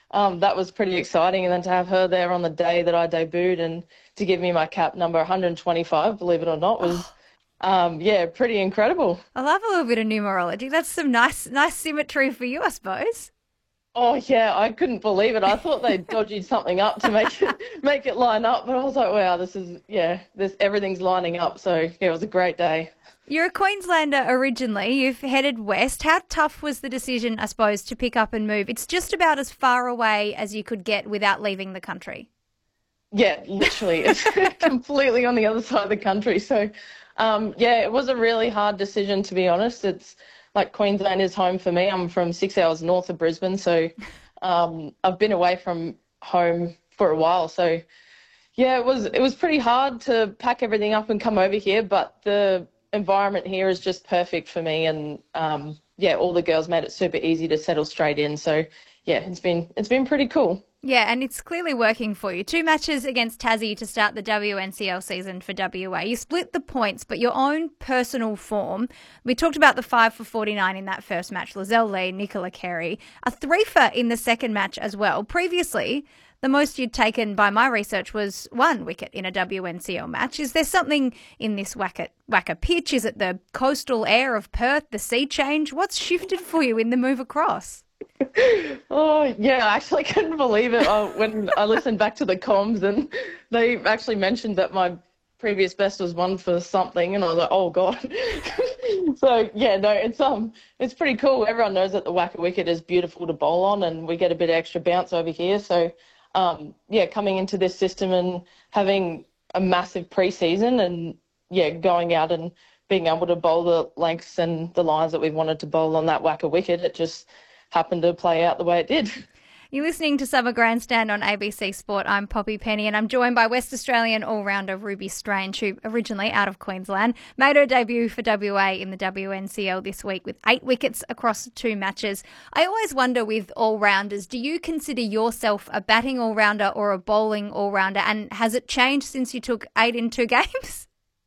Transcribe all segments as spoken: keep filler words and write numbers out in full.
um, that was pretty exciting. And then to have her there on the day that I debuted and to give me my cap number one hundred twenty-five, believe it or not, was, Oh, um, yeah, pretty incredible. I love a little bit of numerology. That's some nice, nice symmetry for you, I suppose. Oh yeah, I couldn't believe it. I thought they dodged something up to make it make it line up, but I was like, wow, this is yeah, this everything's lining up. So yeah, it was a great day. You're a Queenslander originally. You've headed west. How tough was the decision, I suppose, to pick up and move? It's just about as far away as you could get without leaving the country. Yeah, literally, it's completely on the other side of the country. So, um, yeah, it was a really hard decision to be honest. It's like Queensland is home for me. I'm from six hours north of Brisbane, so um, I've been away from home for a while. So yeah, it was it was pretty hard to pack everything up and come over here, but the environment here is just perfect for me, and um, yeah, all the girls made it super easy to settle straight in. So yeah, it's been it's been pretty cool. Yeah, and it's clearly working for you. Two matches against Tassie to start the W N C L season for W A. You split the points, but your own personal form. We talked about the five for forty-nine in that first match. Lizelle Lee, Nicola Carey. A three for in the second match as well. Previously, the most you'd taken by my research was one wicket in a W N C L match. Is there something in this Wacker, Wacker pitch? Is it the coastal air of Perth, the sea change? What's shifted for you in the move across? Oh yeah, I actually couldn't believe it uh, when I listened back to the comms and they actually mentioned that my previous best was one for something, and I was like, oh god. So yeah, no, it's um, it's pretty cool. Everyone knows that the Wacker wicket is beautiful to bowl on, and we get a bit of extra bounce over here. So um, yeah, coming into this system and having a massive pre-season, and yeah, going out and being able to bowl the lengths and the lines that we wanted to bowl on that Wacker wicket, it just happened to play out the way it did. You're listening to Summer Grandstand on A B C Sport. I'm Poppy Penny and I'm joined by West Australian all-rounder Ruby Strange, who originally out of Queensland made her debut for W A in the W N C L this week with eight wickets across two matches. I always wonder with all-rounders, do you consider yourself a batting all-rounder or a bowling all-rounder, and has it changed since you took eight in two games?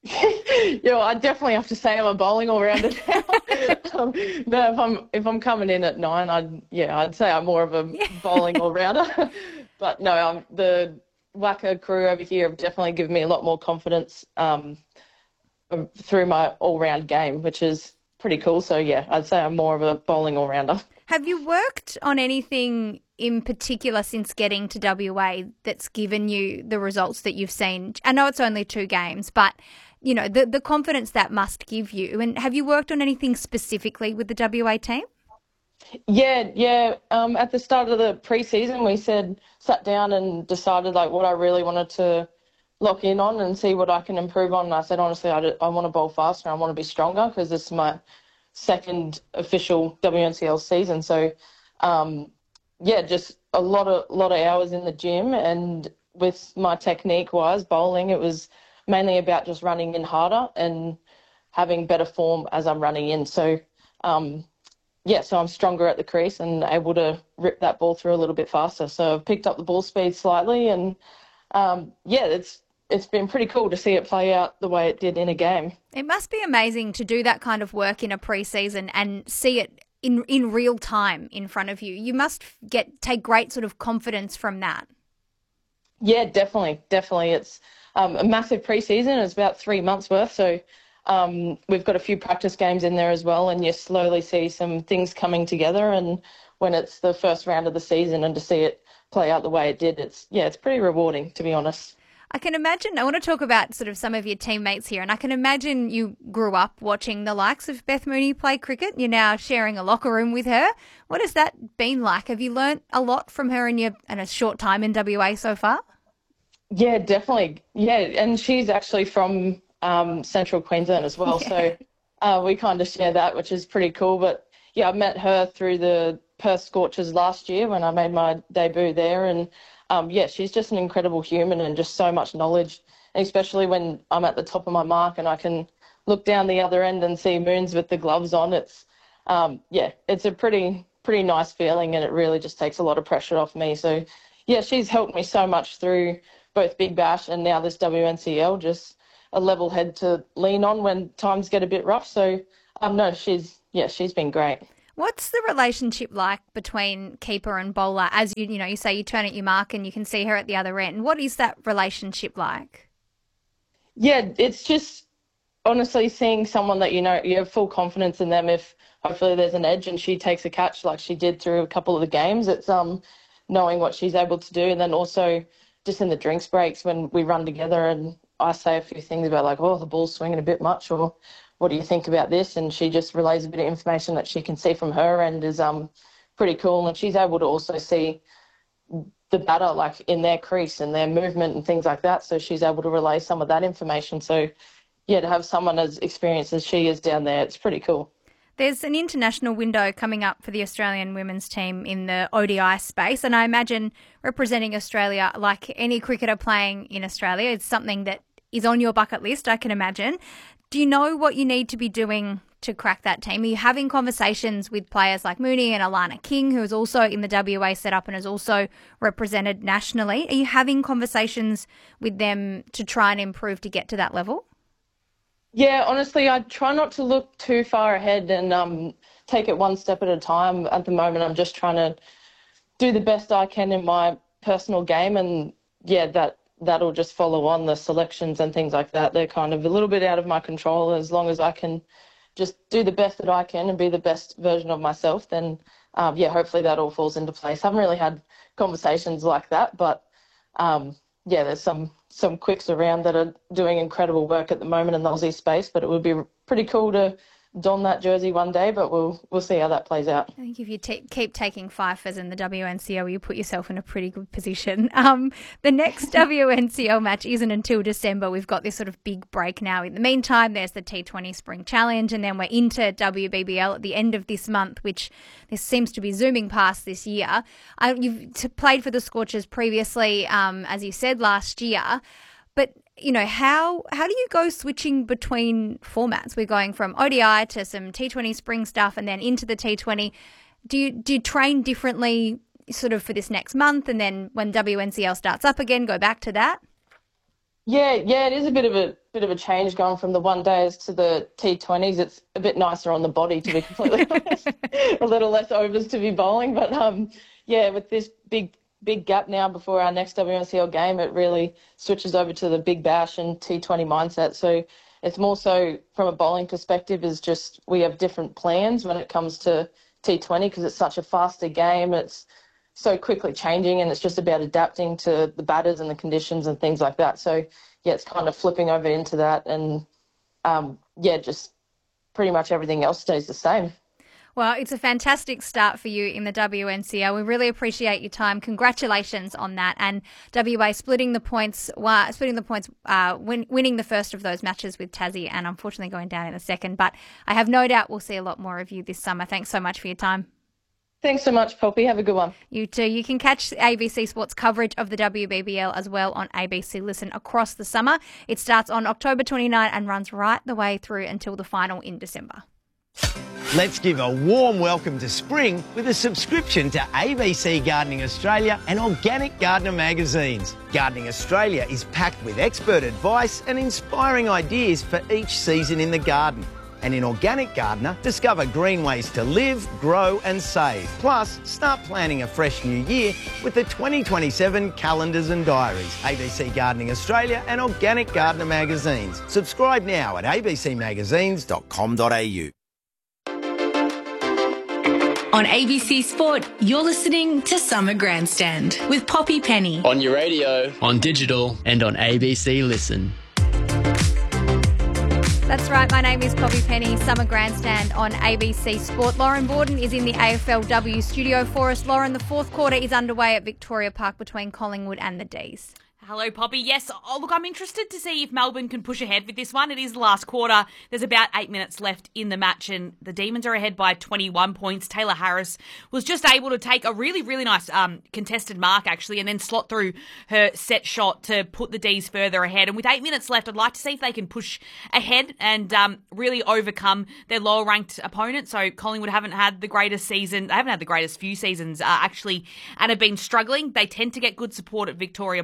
Yeah, I definitely have to say I'm a bowling all rounder now. um, no, if I'm if I'm coming in at nine, I'd yeah, I'd say I'm more of a Yeah. bowling all rounder. But no, um, the Wacker crew over here have definitely given me a lot more confidence um, through my all round game, which is pretty cool. So yeah, I'd say I'm more of a bowling all rounder. Have you worked on anything in particular since getting to W A that's given you the results that you've seen? I know it's only two games, but you know, the the confidence that must give you. And have you worked on anything specifically with the W A team? Yeah, yeah. Um, at the start of the pre-season, we said sat down and decided like what I really wanted to lock in on and see what I can improve on. And I said honestly, I, d- I want to bowl faster. I want to be stronger because this is my second official W N C L season. So, um, yeah, just a lot of lot of hours in the gym, and with my technique wise bowling, it was mainly about just running in harder and having better form as I'm running in. So. Um, yeah, so I'm stronger at the crease and able to rip that ball through a little bit faster. So I've picked up the ball speed slightly, and um, yeah, it's it's been pretty cool to see it play out the way it did in a game. It must be amazing to do that kind of work in a pre-season and see it in in real time in front of you. You must get take great sort of confidence from that. Yeah, definitely, definitely. It's um, a massive pre-season. It's about three months worth, so um, we've got a few practice games in there as well, and you slowly see some things coming together. And when it's the first round of the season, and to see it play out the way it did, it's yeah, it's pretty rewarding, to be honest. I can imagine, I want to talk about sort of some of your teammates here, and I can imagine you grew up watching the likes of Beth Mooney play cricket. You're now sharing a locker room with her. What has that been like? Have you learnt a lot from her in your in a short time in W A so far? Yeah, definitely. Yeah, and she's actually from um, Central Queensland as well, Yeah. so uh, we kind of share that, which is pretty cool. But yeah, I met her through the Perth Scorchers last year when I made my debut there, and um, yeah, she's just an incredible human and just so much knowledge, and especially when I'm at the top of my mark and I can look down the other end and see Moons with the gloves on. It's um, yeah, it's a pretty pretty nice feeling, and it really just takes a lot of pressure off me. So yeah, she's helped me so much through both Big Bash and now this W N C L, just a level head to lean on when times get a bit rough. So, um, no, she's, yeah, she's been great. What's the relationship like between keeper and bowler? As you, you know, you say you turn at your mark and you can see her at the other end. What is that relationship like? Yeah, it's just honestly seeing someone that you know you have full confidence in them. If hopefully there's an edge and she takes a catch like she did through a couple of the games, it's um knowing what she's able to do, and then also just in the drinks breaks when we run together and I say a few things about like, oh, the ball's swinging a bit much, or what do you think about this? And she just relays a bit of information that she can see from her end is um pretty cool, and she's able to also see the batter like in their crease and their movement and things like that. So she's able to relay some of that information. So yeah, to have someone as experienced as she is down there, it's pretty cool. There's an international window coming up for the Australian women's team in the O D I space, and I imagine representing Australia, like any cricketer playing in Australia, it's something that is on your bucket list, I can imagine. Do you know what you need to be doing to crack that team? Are you having conversations with players like Mooney and Alana King, who is also in the W A setup and is also represented nationally? Are you having conversations with them to try and improve to get to that level? Yeah, honestly, I try not to look too far ahead and um, take it one step at a time. At the moment, I'm just trying to do the best I can in my personal game, and yeah, that that'll just follow on the selections and things like that. They're kind of a little bit out of my control. As long as I can just do the best that I can and be the best version of myself, then um, yeah, hopefully that all falls into place. I haven't really had conversations like that, but um, yeah, there's some some quicks around that are doing incredible work at the moment in the Aussie space, but it would be pretty cool to don that jersey one day, but we'll we'll see how that plays out. I think if you t- keep taking fifers in the W N C L, you put yourself in a pretty good position. Um, the next W N C L match isn't until December. We've got this sort of big break now. In the meantime, there's the T twenty Spring Challenge, and then we're into W B B L at the end of this month, which this seems to be zooming past this year. Uh, you've t- played for the Scorchers previously, um, as you said, last year, but you know, how how do you go switching between formats? We're going from O D I to some T twenty Spring stuff and then into the T twenty. Do you do you train differently sort of for this next month, and then when W N C L starts up again, go back to that? Yeah, yeah, it is a bit of a bit of a change going from the one days to the T twenties. It's a bit nicer on the body, to be completely honest. A little less overs to be bowling, but um, yeah, with this big big gap now before our next W N C L game, it really switches over to the Big Bash and T twenty mindset. So it's more so from a bowling perspective is just we have different plans when it comes to T twenty because it's such a faster game. It's so quickly changing and it's just about adapting to the batters and the conditions and things like that. So yeah, it's kind of flipping over into that and um, yeah, just pretty much everything else stays the same. Well, it's a fantastic start for you in the W N C L. We really appreciate your time. Congratulations on that. And W A splitting the points, uh, splitting the points, uh, win, winning the first of those matches with Tassie, and unfortunately going down in the second. But I have no doubt we'll see a lot more of you this summer. Thanks so much for your time. Thanks so much, Poppy. Have a good one. You too. You can catch A B C Sports coverage of the W B B L as well on A B C Listen across the summer. It starts on October twenty-ninth and runs right the way through until the final in December. Let's give a warm welcome to spring with a subscription to A B C Gardening Australia and Organic Gardener magazines. Gardening Australia is packed with expert advice and inspiring ideas for each season in the garden. And in Organic Gardener, discover green ways to live, grow and save. Plus, start planning a fresh new year with the twenty twenty-seven calendars and diaries. A B C Gardening Australia and Organic Gardener magazines. Subscribe now at a b c magazines dot com dot a u. On A B C Sport, you're listening to Summer Grandstand with Poppy Penny. On your radio, on digital, and on A B C Listen. That's right, my name is Poppy Penny, Summer Grandstand on A B C Sport. Lauren Borden is in the A F L W studio for us. Lauren, the fourth quarter is underway at Victoria Park between Collingwood and the D's. Hello, Poppy. Yes, oh, look, I'm interested to see if Melbourne can push ahead with this one. It is the last quarter. There's about eight minutes left in the match, and the Demons are ahead by twenty-one points. Taylor Harris was just able to take a really, really nice um, contested mark, actually, and then slot through her set shot to put the D's further ahead. And with eight minutes left, I'd like to see if they can push ahead and um, really overcome their lower-ranked opponent. So Collingwood haven't had the greatest season. They haven't had the greatest few seasons, uh, actually, and have been struggling. They tend to get good support at Victoria Park, which they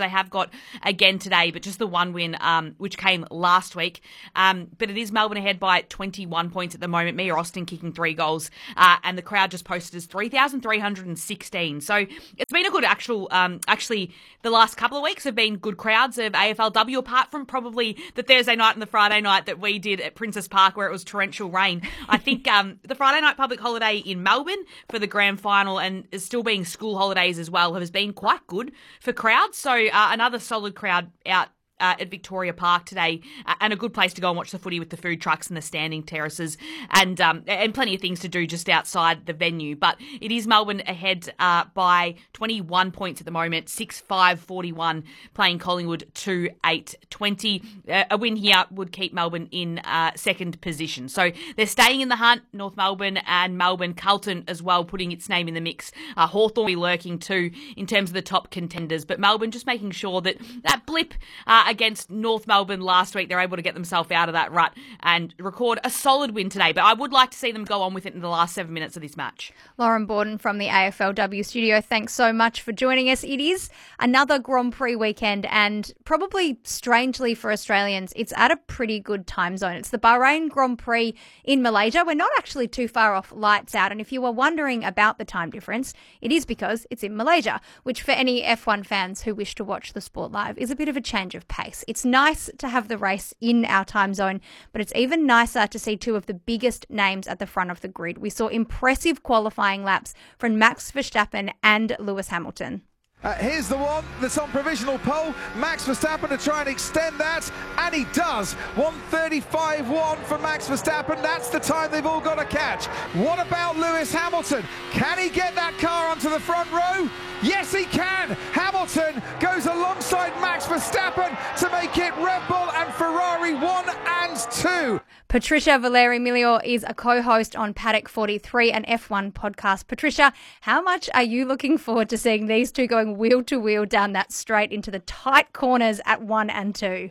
they have got again today, but just the one win, um, which came last week. Um, but it is Melbourne ahead by twenty-one points at the moment. Mia Austin kicking three goals, uh, and the crowd just posted as three thousand three hundred sixteen. So it's been a good actual, um, actually, the last couple of weeks have been good crowds of A F L W, apart from probably the Thursday night and the Friday night that we did at Princess Park where it was torrential rain. I think um, the Friday night public holiday in Melbourne for the grand final, and is still being school holidays as well, has been quite good for crowds. So uh, another solid crowd out Uh, at Victoria Park today, uh, and a good place to go and watch the footy with the food trucks and the standing terraces, and um, and plenty of things to do just outside the venue. But it is Melbourne ahead uh, by twenty-one points at the moment, six five forty-one, playing Collingwood two eight twenty. Uh, a win here would keep Melbourne in uh, second position. So they're staying in the hunt, North Melbourne and Melbourne. Carlton as well putting its name in the mix. Uh, Hawthorn will be lurking too in terms of the top contenders, but Melbourne just making sure that that blip uh, against North Melbourne last week, they're able to get themselves out of that rut and record a solid win today. But I would like to see them go on with it in the last seven minutes of this match. Lauren Borden from the A F L W studio, thanks so much for joining us. It is another Grand Prix weekend, and probably strangely for Australians, it's at a pretty good time zone. It's the Bahrain Grand Prix in Malaysia. We're not actually too far off lights out, and if you were wondering about the time difference, it is because it's in Malaysia, which for any F one fans who wish to watch the sport live is a bit of a change of pace. It's nice to have the race in our time zone, but it's even nicer to see two of the biggest names at the front of the grid. We saw impressive qualifying laps from Max Verstappen and Lewis Hamilton. Uh, here's the one that's on provisional pole. Max Verstappen to try and extend that, and he does. one thirty-five one for Max Verstappen. That's the time they've all got to catch. What about Lewis Hamilton? Can he get that car onto the front row? Yes, he can. Hamilton goes alongside Max Verstappen to make it Red Bull and Ferrari one and two. Patricia Valeri Milior is a co-host on Paddock forty-three, an F one podcast. Patricia, how much are you looking forward to seeing these two going wheel to wheel down that straight into the tight corners at one and two?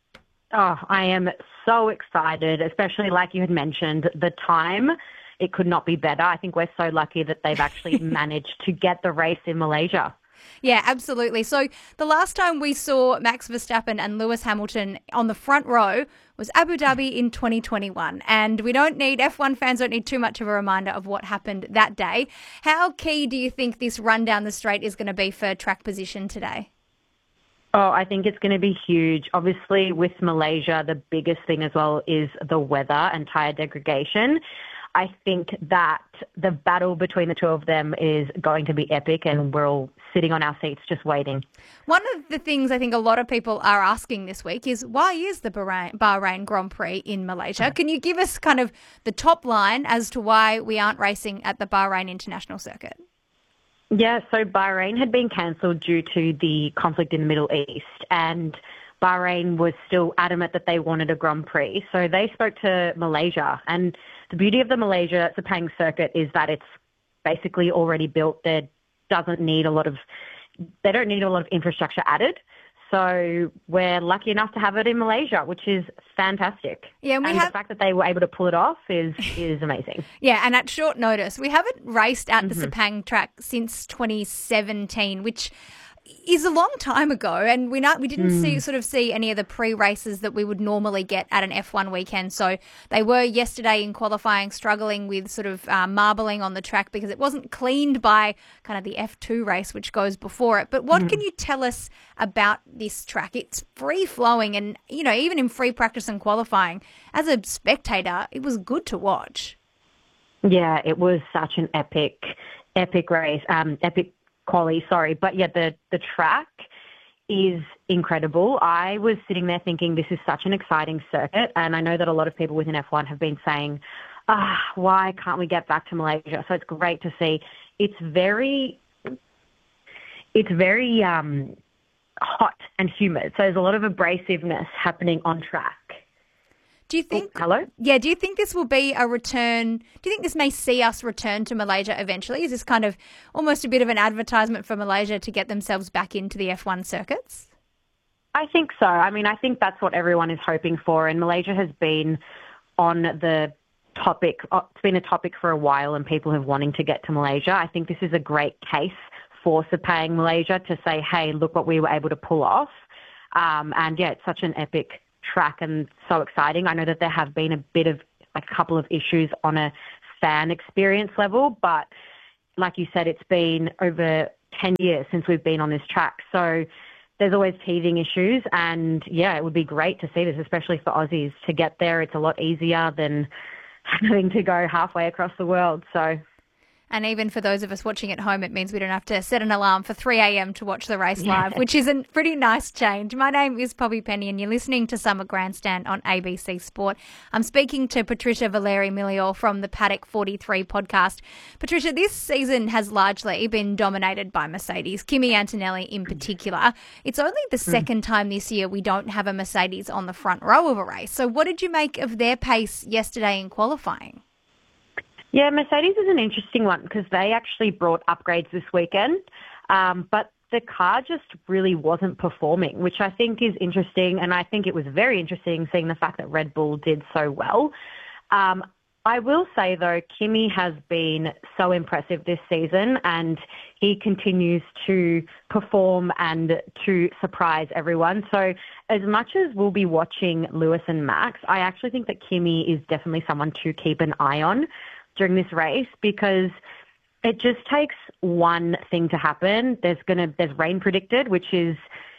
Oh, I am so excited, especially like you had mentioned, the time. It could not be better. I think we're so lucky that they've actually managed to get the race in Malaysia. Yeah, absolutely. So the last time we saw Max Verstappen and Lewis Hamilton on the front row was Abu Dhabi in twenty twenty-one. And we don't need, F one fans don't need too much of a reminder of what happened that day. How key do you think this run down the straight is going to be for track position today? Oh, I think it's going to be huge. Obviously, with Malaysia, the biggest thing as well is the weather and tyre degradation. I think that the battle between the two of them is going to be epic, and we're all sitting on our seats just waiting. One of the things I think a lot of people are asking this week is, why is the Bahrain, Bahrain Grand Prix in Malaysia? Can you give us kind of the top line as to why we aren't racing at the Bahrain International Circuit? Yeah, so Bahrain had been cancelled due to the conflict in the Middle East, and Bahrain was still adamant that they wanted a Grand Prix. So they spoke to Malaysia, and the beauty of the Malaysia Sepang circuit is that it's basically already built. There doesn't need a lot of, they don't need a lot of infrastructure added. So we're lucky enough to have it in Malaysia, which is fantastic. Yeah, and, we and have... the fact that they were able to pull it off is is amazing. Yeah, and at short notice, we haven't raced at the Mm-hmm. Sepang track since twenty seventeen, which is a long time ago, and we not we didn't mm. see sort of see any of the pre-races that we would normally get at an F one weekend. So they were yesterday in qualifying struggling with sort of uh, marbling on the track because it wasn't cleaned by kind of the F two race which goes before it. But what mm. can you tell us about this track? It's free flowing, and you know, even in free practice and qualifying, as a spectator, it was good to watch. Yeah, it was such an epic, epic race, um, epic. Quali, sorry, but yeah, the, the track is incredible. I was sitting there thinking this is such an exciting circuit, and I know that a lot of people within F one have been saying, ah, why can't we get back to Malaysia? So it's great to see. It's very, it's very um, hot and humid, so there's a lot of abrasiveness happening on track. Do you think? Oh, hello? Yeah. Do you think this will be a return? Do you think this may see us return to Malaysia eventually? Is this kind of almost a bit of an advertisement for Malaysia to get themselves back into the F one circuits? I think so. I mean, I think that's what everyone is hoping for, and Malaysia has been on the topic. It's been a topic for a while, and people have wanting to get to Malaysia. I think this is a great case force of paying Malaysia to say, hey, look what we were able to pull off. Um, and, yeah, it's such an epic track and so exciting. I know that there have been a bit of, like a couple of issues on a fan experience level, but like you said, it's been over ten years since we've been on this track. So there's always teething issues. And, yeah, it would be great to see this, especially for Aussies. To get there, it's a lot easier than having to go halfway across the world. So... And even for those of us watching at home, it means we don't have to set an alarm for three a.m. to watch the race live, yeah. which is a pretty nice change. My name is Poppy Penny and you're listening to Summer Grandstand on A B C Sport. I'm speaking to Patricia Valeri Milior from the Paddock forty-three podcast. Patricia, this season has largely been dominated by Mercedes, Kimi Antonelli in particular. It's only the mm. second time this year we don't have a Mercedes on the front row of a race. So what did you make of their pace yesterday in qualifying? Yeah, Mercedes is an interesting one because they actually brought upgrades this weekend, um, but the car just really wasn't performing, which I think is interesting, and I think it was very interesting seeing the fact that Red Bull did so well. Um, I will say, though, Kimi has been so impressive this season, and he continues to perform and to surprise everyone. So as much as we'll be watching Lewis and Max, I actually think that Kimi is definitely someone to keep an eye on during this race, because it just takes one thing to happen. There's gonna there's rain predicted, which is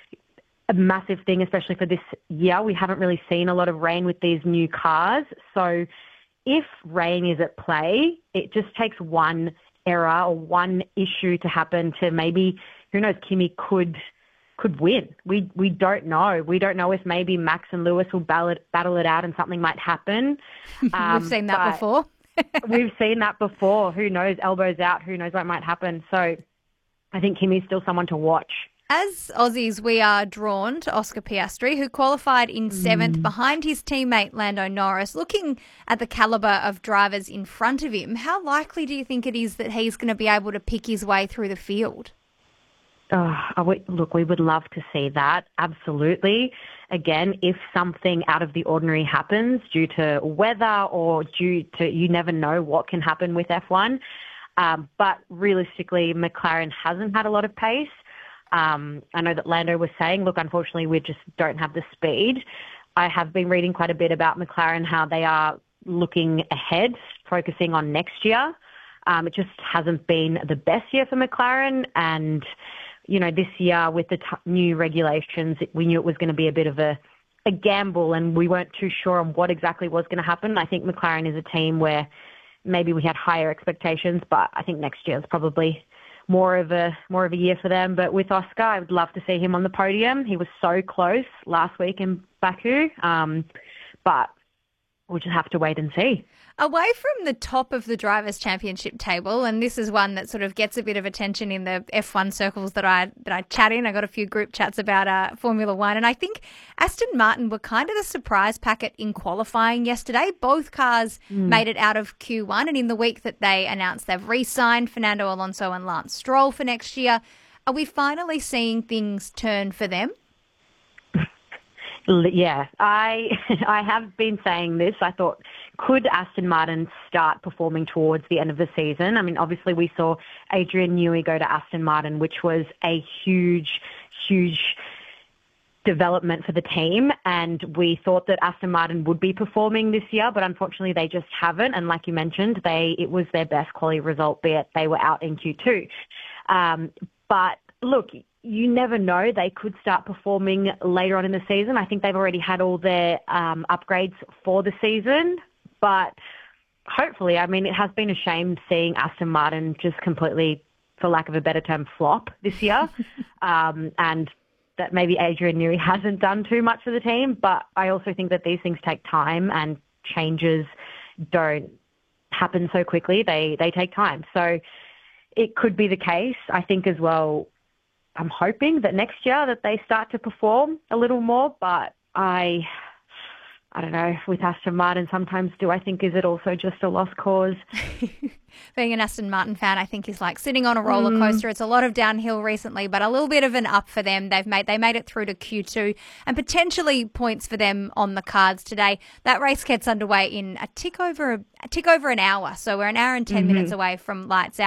a massive thing, especially for this year. We haven't really seen a lot of rain with these new cars. So if rain is at play, it just takes one error or one issue to happen to maybe, who knows, Kimi could could win. We we don't know. We don't know if maybe Max and Lewis will battle it, battle it out and something might happen. Um, We've seen that before. We've seen that before. Who knows? Elbows out. Who knows what might happen? So I think Kimi's still someone to watch. As Aussies, we are drawn to Oscar Piastri, who qualified in seventh mm. behind his teammate Lando Norris. Looking at the calibre of drivers in front of him, how likely do you think it is that he's going to be able to pick his way through the field? Oh, look, we would love to see that. Absolutely. Again, if something out of the ordinary happens due to weather or due to, you never know what can happen with F one. Um, but realistically, McLaren hasn't had a lot of pace. Um, I know that Lando was saying, look, unfortunately, we just don't have the speed. I have been reading quite a bit about McLaren, how they are looking ahead, focusing on next year. Um, it just hasn't been the best year for McLaren, and you know, this year with the t- new regulations, we knew it was going to be a bit of a, a gamble, and we weren't too sure on what exactly was going to happen. I think McLaren is a team where maybe we had higher expectations, but I think next year is probably more of a more of a year for them. But with Oscar, I would love to see him on the podium. He was so close last week in Baku, um, but we'll just have to wait and see. Away from the top of the Drivers' Championship table, and this is one that sort of gets a bit of attention in the F one circles that I that I chat in. I got a few group chats about uh, Formula One, and I think Aston Martin were kind of the surprise packet in qualifying yesterday. Both cars mm. made it out of Q one, and in the week that they announced they've re-signed Fernando Alonso and Lance Stroll for next year, are we finally seeing things turn for them? Yeah, I I have been saying this. I thought, could Aston Martin start performing towards the end of the season? I mean, obviously we saw Adrian Newey go to Aston Martin, which was a huge, huge development for the team. And we thought that Aston Martin would be performing this year, but unfortunately they just haven't. And like you mentioned, they it was their best quality result, be it they were out in Q two. Um, but look, you never know. They could start performing later on in the season. I think they've already had all their um, upgrades for the season. But hopefully, I mean, it has been a shame seeing Aston Martin just completely, for lack of a better term, flop this year. um, and that maybe Adrian Newey hasn't done too much for the team. But I also think that these things take time, and changes don't happen so quickly. They, they take time. So it could be the case. I think as well, I'm hoping that next year that they start to perform a little more, but I, I don't know, with Aston Martin sometimes do I think, is it also just a lost cause? Being an Aston Martin fan, I think, is like sitting on a roller coaster. Mm. It's a lot of downhill recently, but a little bit of an up for them. They've made they made it through to Q two, and potentially points for them on the cards today. That race gets underway in a tick over a, a tick over an hour, so we're an hour and ten mm-hmm. minutes away from lights out.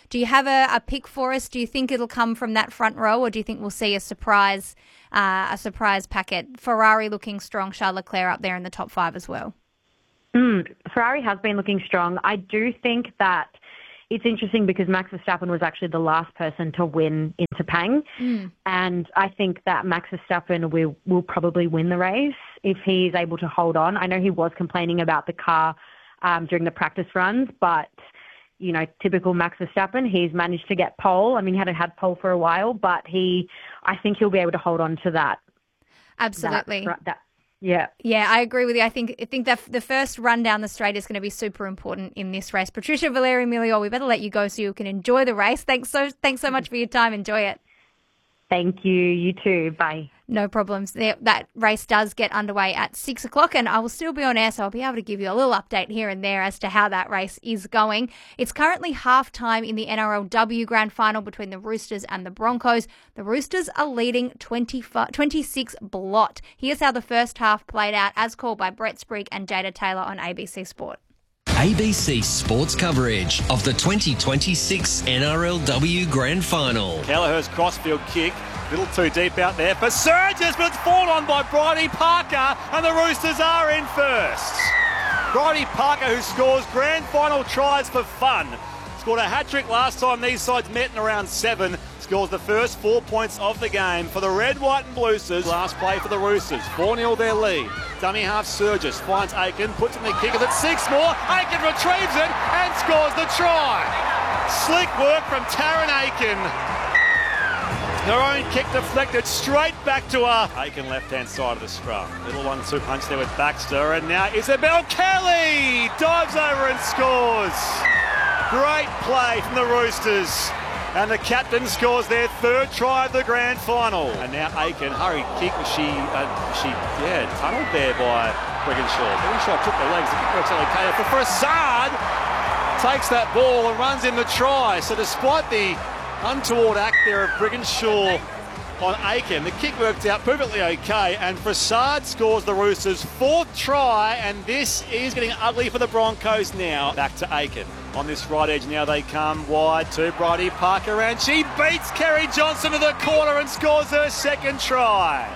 Do you have a, a pick for us? Do you think it'll come from that front row, or do you think we'll see a surprise, uh, a surprise packet? Ferrari looking strong, Charles Leclerc up there in the top five as well. Mm, Ferrari has been looking strong. I do think that it's interesting because Max Verstappen was actually the last person to win in Sepang. Mm. And I think that Max Verstappen will, will probably win the race if he is able to hold on. I know he was complaining about the car um, during the practice runs, but, you know, typical Max Verstappen, he's managed to get pole. I mean, he hadn't had pole for a while, but he, I think he'll be able to hold on to that. Absolutely. That, that Yeah. Yeah, I agree with you. I think I think that the first run down the straight is going to be super important in this race. Patricia Valeri Miliol, we better let you go so you can enjoy the race. Thanks so thanks so much for your time. Enjoy it. Thank you. You too. Bye. No problems. That race does get underway at six o'clock, and I will still be on air, so I'll be able to give you a little update here and there as to how that race is going. It's currently half-time in the N R L W Grand Final between the Roosters and the Broncos. The Roosters are leading twenty-six blot. Here's how the first half played out, as called by Brett Sprigg and Jada Taylor on A B C Sport. A B C Sports coverage of the twenty twenty-six N R L W Grand Final. Kelleher's crossfield kick, a little too deep out there for Surges, but it's fallen on by Bridie Parker, and the Roosters are in first. Bridie Parker, who scores grand final tries for fun, scored a hat-trick last time these sides met in around seven, scores the first four points of the game for the Red, White and Bluesters. Last play for the Roosters, four nil their lead. Dummy half Surges finds Aiken, puts in the kick at six more. Aiken retrieves it and scores the try. Slick work from Taryn Aiken. Her own kick deflected straight back to her. Aiken left-hand side of the scrum. Little one-two punch there with Baxter, and now Isabel Kelly dives over and scores. Great play from the Roosters. And the captain scores their third try of the grand final. And now Aiken, hurried kick. She, uh, she, yeah, tunneled there by Brigginshaw. Brigginshaw took the legs. The kick works okay. For Fassad takes that ball and runs in the try. So despite the untoward act there of Brigginshaw on Aiken, the kick worked out perfectly okay, and Fassad scores the Roosters' fourth try, and this is getting ugly for the Broncos now. Back to Aiken. On this right edge now they come wide to Bridie Parker, and she beats Kerry Johnson to the corner and scores her second try.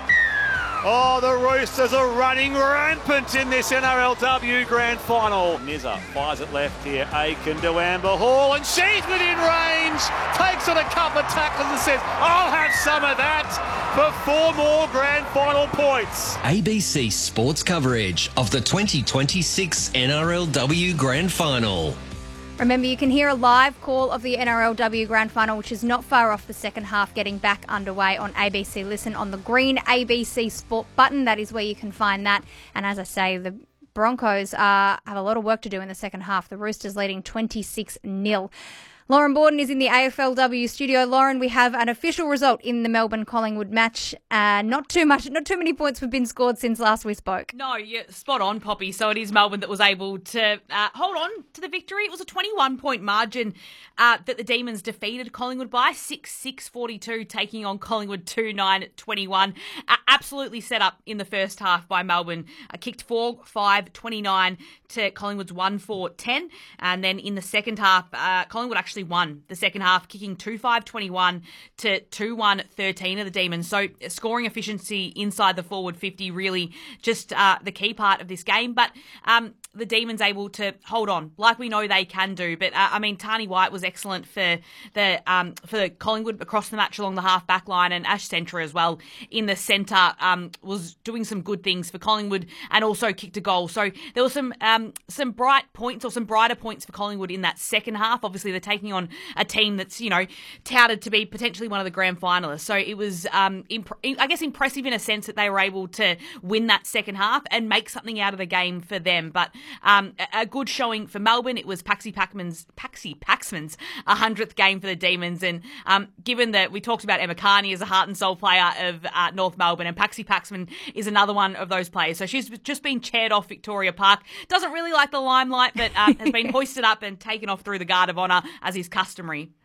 Oh, the Roosters are running rampant in this N R L W Grand Final. Nizza fires it left here. Aiken to Amber Hall, and she's within range. Takes on a couple of tackles and says, I'll have some of that for four more Grand Final points. A B C Sports coverage of the twenty twenty-six N R L W Grand Final. Remember, you can hear a live call of the N R L W Grand Final, which is not far off the second half, getting back underway on A B C Listen on the green A B C Sport button. That is where you can find that. And as I say, the Broncos uh, have a lot of work to do in the second half. The Roosters leading twenty-six nil. Lauren Borden is in the A F L W studio. Lauren, we have an official result in the Melbourne-Collingwood match. Uh, not too much, not too many points have been scored since last we spoke. No, you're spot on, Poppy. So it is Melbourne that was able to uh, hold on to the victory. It was a twenty-one point margin uh, that the Demons defeated Collingwood by, six six forty-two, taking on Collingwood two nine twenty-one. Uh, absolutely set up in the first half by Melbourne. Uh, kicked four five twenty-nine to Collingwood's one four ten. And then in the second half, uh, Collingwood actually won the second half, kicking two five twenty-one to two one thirteen of the Demons. So scoring efficiency inside the forward fifty, really just uh, the key part of this game. But um, the Demons able to hold on like we know they can do. But uh, I mean, Tani White was excellent for the um, for Collingwood across the match along the half back line, and Ash Centra as well in the centre um, was doing some good things for Collingwood and also kicked a goal. So there were some um, some bright points or some brighter points for Collingwood in that second half. Obviously, they're taking on a team that's, you know, touted to be potentially one of the grand finalists. So it was, um, imp- I guess, impressive in a sense that they were able to win that second half and make something out of the game for them. But um, a good showing for Melbourne. It was Paxi Paxman's, Paxi Paxman's one hundredth game for the Demons. And um, given that we talked about Emma Carney as a heart and soul player of uh, North Melbourne, and Paxi Paxman is another one of those players. So she's just been chaired off Victoria Park. Doesn't really like the limelight, but uh, has been hoisted up and taken off through the Guard of Honour as is customary.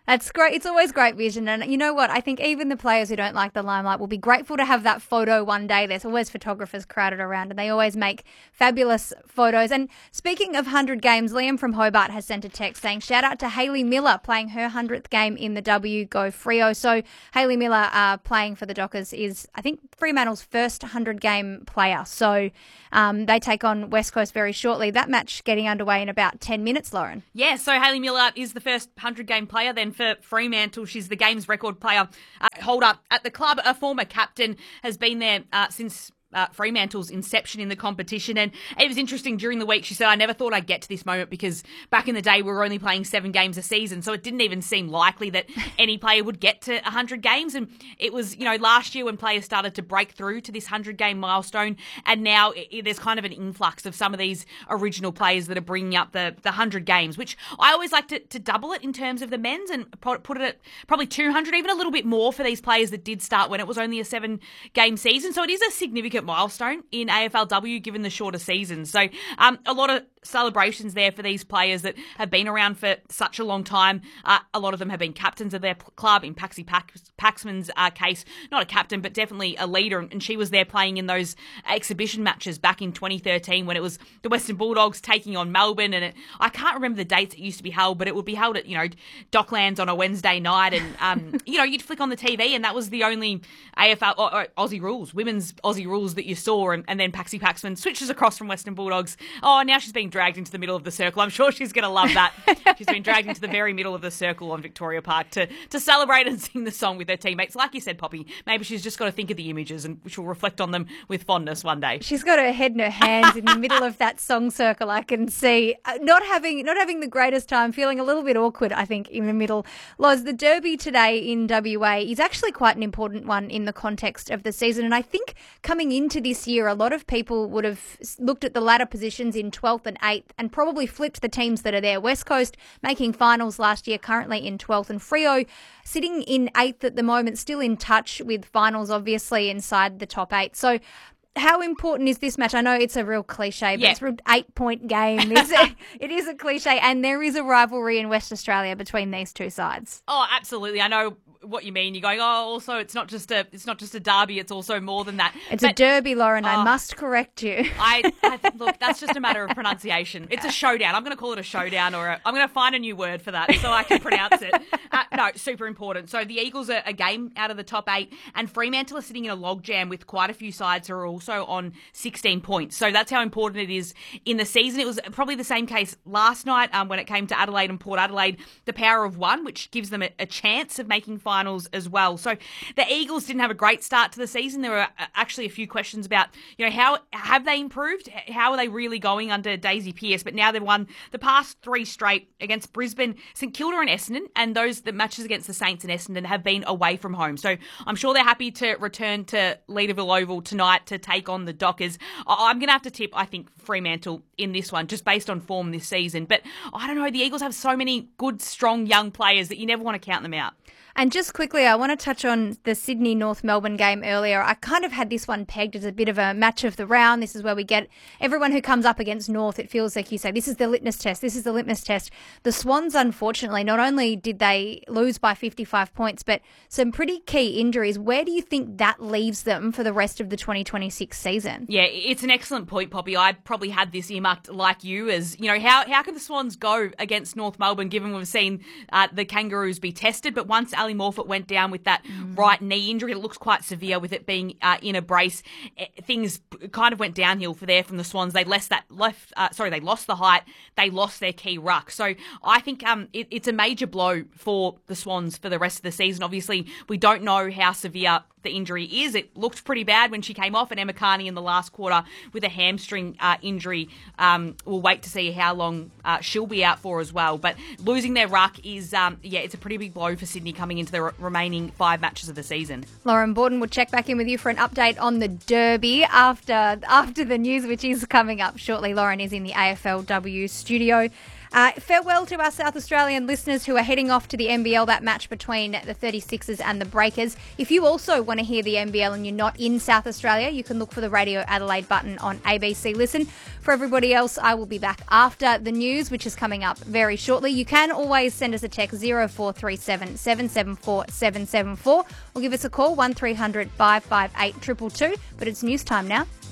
That's great. It's always great vision. And you know what? I think even the players who don't like the limelight will be grateful to have that photo one day. There's always photographers crowded around and they always make fabulous photos. And speaking of one hundred games, Liam from Hobart has sent a text saying, shout out to Hayley Miller playing her one hundredth game in the W. Go Freo. So Hayley Miller uh, playing for the Dockers is, I think, Fremantle's first one hundred game player. So um, they take on West Coast very shortly. That match getting underway in about ten minutes, Lauren. Yeah, so Hayley Miller is the first one hundred game player. Then for Fremantle, she's the games record player uh, holder at the club. A former captain, has been there uh, since Uh, Fremantle's inception in the competition. And it was interesting during the week. She said, I never thought I'd get to this moment because back in the day we were only playing seven games a season, so it didn't even seem likely that any player would get to one hundred games. And it was, you know, last year when players started to break through to this one hundred game milestone, and now it, it, there's kind of an influx of some of these original players that are bringing up the, the one hundred games, which I always like to, to double it in terms of the men's and put it at probably two hundred, even a little bit more for these players that did start when it was only a seven game season. So it is a significant milestone in A F L W given the shorter season. So um, a lot of celebrations there for these players that have been around for such a long time. Uh, a lot of them have been captains of their club. In Paxi Pax- Paxman's uh, case, not a captain, but definitely a leader. And she was there playing in those exhibition matches back in twenty thirteen when it was the Western Bulldogs taking on Melbourne. And it, I can't remember the dates it used to be held, but it would be held at, you know, Docklands on a Wednesday night. And, um, you know, you'd flick on the T V and that was the only A F L, or, or Aussie rules, women's Aussie rules that you saw. And, and then Paxi Paxman switches across from Western Bulldogs. Oh, now she's being dragged into the middle of the circle. I'm sure she's going to love that. She's been dragged into the very middle of the circle on Victoria Park to, to celebrate and sing the song with her teammates. Like you said, Poppy, maybe she's just got to think of the images and she'll reflect on them with fondness one day. She's got her head in her hands in the middle of that song circle. I can see uh, not having not having the greatest time, feeling a little bit awkward, I think, in the middle. Loz, the Derby today in W A is actually quite an important one in the context of the season. And I think coming into this year, a lot of people would have looked at the ladder positions in twelfth and eighth and probably flipped the teams that are there. West Coast making finals last year, currently in twelfth, and Freo sitting in eighth at the moment, still in touch with finals, obviously inside the top eight. So how important is this match? I know it's a real cliche, but yeah. It's a eight-point game. It's a, it is a cliche, and there is a rivalry in West Australia between these two sides. Oh, absolutely. I know what you mean. You're going, oh, also it's not just a it's not just a derby, it's also more than that. It's but, a derby, Lauren. Oh, I must correct you. I, I look, that's just a matter of pronunciation. It's a showdown. I'm going to call it a showdown, or a, I'm going to find a new word for that so I can pronounce it. Uh, no, super important. So the Eagles are a game out of the top eight, and Fremantle are sitting in a logjam with quite a few sides who are also on sixteen points. So that's how important it is in the season. It was probably the same case last night um, when it came to Adelaide and Port Adelaide, the power of one, which gives them a, a chance of making finals as well. So the Eagles didn't have a great start to the season. There were actually a few questions about, you know, how have they improved? How are they really going under Daisy Pearce? But now they've won the past three straight against Brisbane, St Kilda and Essendon, and those the matches against the Saints and Essendon have been away from home. So I'm sure they're happy to return to Leederville Oval tonight to take on the Dockers. I'm going to have to tip, I think, Fremantle in this one, just based on form this season. But I don't know, the Eagles have so many good, strong, young players that you never want to count them out. And just quickly, I want to touch on the Sydney North Melbourne game earlier. I kind of had this one pegged as a bit of a match of the round. This is where we get everyone who comes up against North. It feels like you say, this is the litmus test. This is the litmus test. The Swans, unfortunately, not only did they lose by fifty-five points, but some pretty key injuries. Where do you think that leaves them for the rest of the twenty twenty-six season? Yeah, it's an excellent point, Poppy. I probably had this earmarked like you as, you know, how, how can the Swans go against North Melbourne, given we've seen uh, the Kangaroos be tested? But once Ali Morfitt went down with that mm. right knee injury, it looks quite severe with it being uh, in a brace. Things kind of went downhill for there from the Swans. They left that left. Uh, sorry, they lost the height. They lost their key ruck. So I think um, it, it's a major blow for the Swans for the rest of the season. Obviously, we don't know how severe the injury is. It looked pretty bad when she came off, and Emma Carney in the last quarter with a hamstring uh, injury. Um, we'll wait to see how long uh, she'll be out for as well. But losing their ruck is, um, yeah, it's a pretty big blow for Sydney coming into the re- remaining five matches of the season. Lauren Borden will check back in with you for an update on the Derby after after the news, which is coming up shortly. Lauren is in the A F L W studio. Uh, farewell to our South Australian listeners who are heading off to the N B L, that match between the thirty-sixers and the Breakers. If you also want to hear the N B L and you're not in South Australia, you can look for the Radio Adelaide button on A B C Listen. For everybody else, I will be back after the news, which is coming up very shortly. You can always send us a text zero four three seven, seven seven four, seven seven four or give us a call one three hundred, five five eight, two two two. But it's news time now.